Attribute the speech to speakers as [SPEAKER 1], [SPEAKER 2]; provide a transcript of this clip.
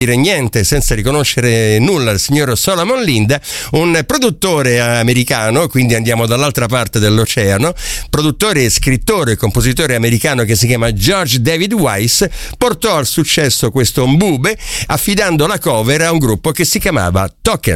[SPEAKER 1] dire niente senza riconoscere nulla al signor Solomon Linda, un produttore americano, quindi andiamo dall'altra parte dell'oceano, produttore, scrittore e compositore americano che si chiama George David Weiss, portò al successo questo Mbube affidando la cover a un gruppo che si chiamava Token.